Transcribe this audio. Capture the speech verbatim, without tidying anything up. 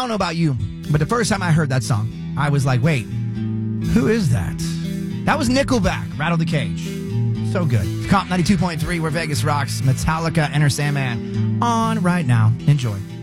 don't know about you, but the first time I heard that song, I was like, wait, who is that? That was Nickelback, Rattle the Cage. So good. Comp ninety-two point three, where Vegas rocks. Metallica, Enter Sandman on right now. Enjoy.